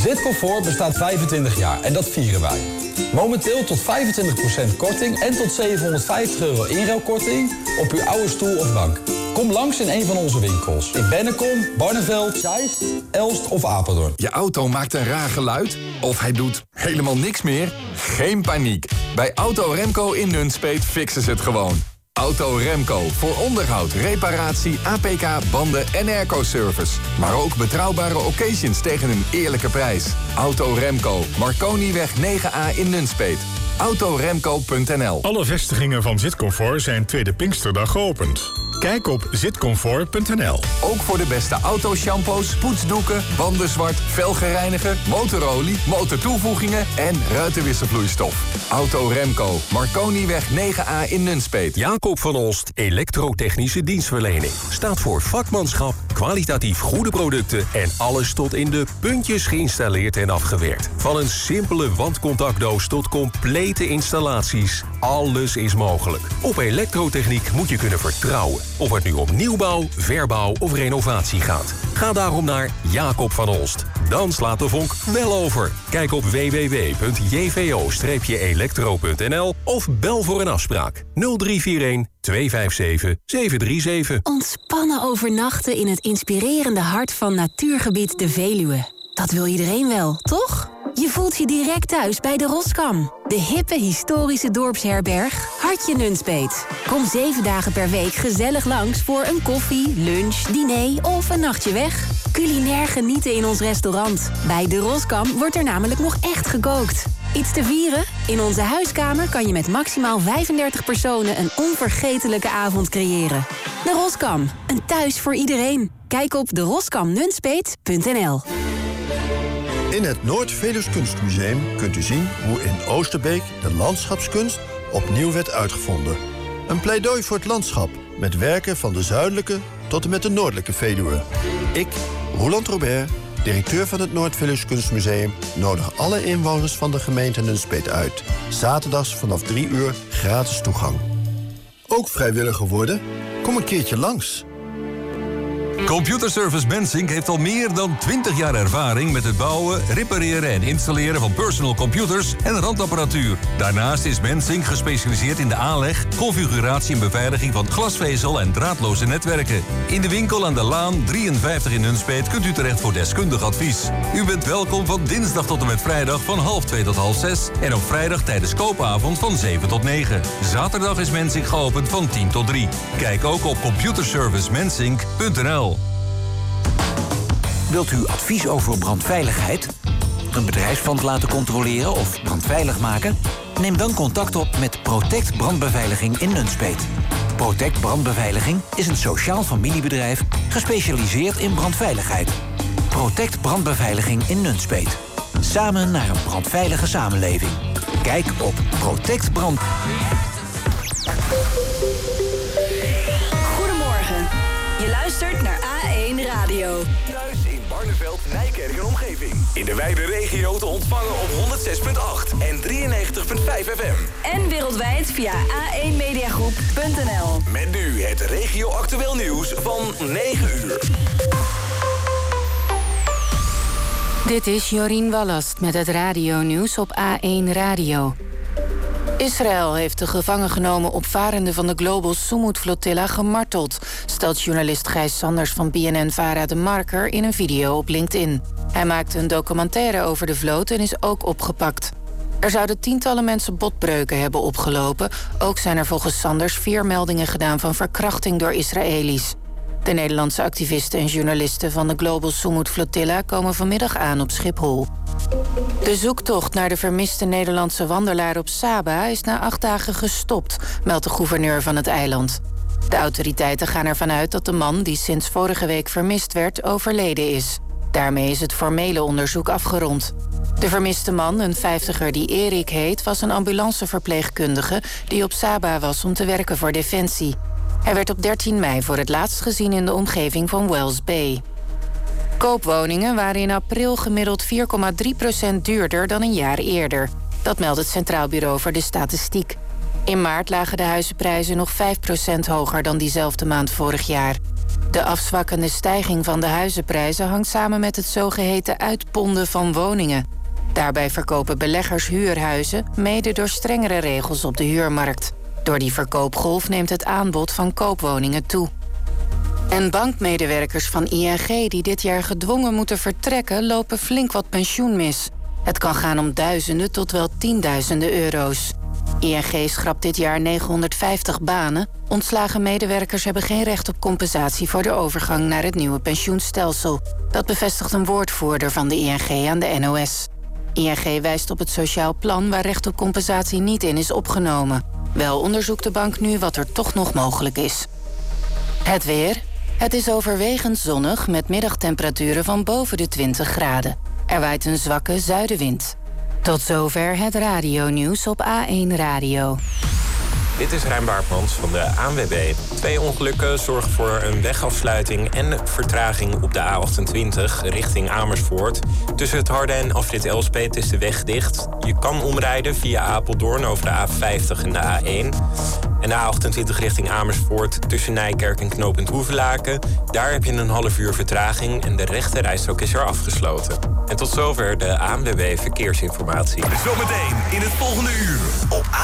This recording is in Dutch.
Zitcomfort bestaat 25 jaar en dat vieren wij. Momenteel tot 25% korting en tot €750 inruilkorting op uw oude stoel of bank. Kom langs in een van onze winkels. In Bennekom, Barneveld, Zeist, Elst of Apeldoorn. Je auto maakt een raar geluid? Of hij doet helemaal niks meer? Geen paniek. Bij Auto Remco in Nunspeet fixen ze het gewoon. Auto Remco voor onderhoud, reparatie, APK, banden en airco-service. Maar ook betrouwbare occasions tegen een eerlijke prijs. Auto Remco, Marconiweg 9A in Nunspeet. Autoremco.nl. Alle vestigingen van Zitcomfort zijn tweede Pinksterdag geopend. Kijk op zitcomfort.nl. Ook voor de beste autoshampoos, poetsdoeken, bandenzwart, velgereiniger, motorolie, motortoevoegingen en ruitenwisselvloeistof. Auto Remco, Marconiweg 9A in Nunspeet. Jacob van Olst Elektrotechnische Dienstverlening staat voor vakmanschap, kwalitatief goede producten en alles tot in de puntjes geïnstalleerd en afgewerkt. Van een simpele wandcontactdoos tot complete installaties. Alles is mogelijk. Op elektrotechniek moet je kunnen vertrouwen. Of het nu om nieuwbouw, verbouw of renovatie gaat. Ga daarom naar Jacob van Olst. Dan slaat de vonk wel over. Kijk op www.jvo-elektro.nl of bel voor een afspraak. 0341 257 737. Ontspannen overnachten in het inspirerende hart van natuurgebied de Veluwe. Dat wil iedereen wel, toch? Je voelt je direct thuis bij de Roskam. De hippe historische dorpsherberg Hartje Nunspeet. Kom 7 dagen per week gezellig langs voor een koffie, lunch, diner of een nachtje weg. Culinair genieten in ons restaurant. Bij de Roskam wordt er namelijk nog echt gekookt. Iets te vieren? In onze huiskamer kan je met maximaal 35 personen een onvergetelijke avond creëren. De Roskam, een thuis voor iedereen. Kijk op deroskamnunspeet.nl. In het Noord-Veluws Kunstmuseum kunt u zien hoe in Oosterbeek de landschapskunst opnieuw werd uitgevonden. Een pleidooi voor het landschap met werken van de zuidelijke tot en met de noordelijke Veluwe. Ik, Roland Robert, directeur van het Noord-Veluws Kunstmuseum, nodig alle inwoners van de gemeente Nunspeet uit. Zaterdags vanaf 3 uur gratis toegang. Ook vrijwilliger worden? Kom een keertje langs. Computerservice Mensink heeft al meer dan 20 jaar ervaring met het bouwen, repareren en installeren van personal computers en randapparatuur. Daarnaast is Mensink gespecialiseerd in de aanleg, configuratie en beveiliging van glasvezel en draadloze netwerken. In de winkel aan de Laan 53 in Nunspeet kunt u terecht voor deskundig advies. U bent welkom van dinsdag tot en met vrijdag van 14:30 tot 17:30 en op vrijdag tijdens koopavond van 7 tot 9. Zaterdag is Mensink geopend van 10 tot 3. Kijk ook op computerservicemensink.nl. Wilt u advies over brandveiligheid? Een bedrijfspand laten controleren of brandveilig maken? Neem dan contact op met Protect Brandbeveiliging in Nunspeet. Protect Brandbeveiliging is een sociaal familiebedrijf gespecialiseerd in brandveiligheid. Protect Brandbeveiliging in Nunspeet. Samen naar een brandveilige samenleving. Kijk op Protect Brand. Goedemorgen. Je luistert naar A1 Radio. Thuis in Barneveld, Nijkerk en omgeving. In de wijde regio te ontvangen op 106.8 en 93.5 FM. En wereldwijd via a1mediagroep.nl. Met nu het regio-actueel nieuws van 9 uur. Dit is Jorien Wallast met het radionieuws op A1 Radio. Israël heeft de gevangen genomen opvarenden van de Global Sumut Flotilla gemarteld, stelt journalist Gijs Sanders van BNN-Vara De Marker in een video op LinkedIn. Hij maakte een documentaire over de vloot en is ook opgepakt. Er zouden tientallen mensen botbreuken hebben opgelopen. Ook zijn er volgens Sanders 4 meldingen gedaan van verkrachting door Israëli's. De Nederlandse activisten en journalisten van de Global Sumut Flotilla komen vanmiddag aan op Schiphol. De zoektocht naar de vermiste Nederlandse wandelaar op Saba is na 8 dagen gestopt, meldt de gouverneur van het eiland. De autoriteiten gaan ervan uit dat de man die sinds vorige week vermist werd overleden is. Daarmee is het formele onderzoek afgerond. De vermiste man, een 50er die Erik heet, was een ambulanceverpleegkundige die op Saba was om te werken voor Defensie. Hij werd op 13 mei voor het laatst gezien in de omgeving van Wells Bay. Koopwoningen waren in april gemiddeld 4,3% duurder dan een jaar eerder. Dat meldt het Centraal Bureau voor de Statistiek. In maart lagen de huizenprijzen nog 5% hoger dan diezelfde maand vorig jaar. De afzwakkende stijging van de huizenprijzen hangt samen met het zogeheten uitponden van woningen. Daarbij verkopen beleggers huurhuizen, mede door strengere regels op de huurmarkt. Door die verkoopgolf neemt het aanbod van koopwoningen toe. En bankmedewerkers van ING die dit jaar gedwongen moeten vertrekken, lopen flink wat pensioen mis. Het kan gaan om duizenden tot wel tienduizenden euro's. ING schrapt dit jaar 950 banen. Ontslagen medewerkers hebben geen recht op compensatie voor de overgang naar het nieuwe pensioenstelsel. Dat bevestigt een woordvoerder van de ING aan de NOS. ING wijst op het sociaal plan waar recht op compensatie niet in is opgenomen. Wel onderzoekt de bank nu wat er toch nog mogelijk is. Het weer. Het is overwegend zonnig met middagtemperaturen van boven de 20 graden. Er waait een zwakke zuidenwind. Tot zover het radionieuws op A1 Radio. Dit is Rijn Baartmans van de ANWB. 2 ongelukken zorgen voor een wegafsluiting en vertraging op de A28 richting Amersfoort. Tussen het Harde en afrit Elspeet is de weg dicht. Je kan omrijden via Apeldoorn over de A50 en de A1. En de A28 richting Amersfoort tussen Nijkerk en knooppunt Hoevelaken. Daar heb je een half uur vertraging en de rechte rijstrook is er afgesloten. En tot zover de ANWB Verkeersinformatie. Zometeen in het volgende uur op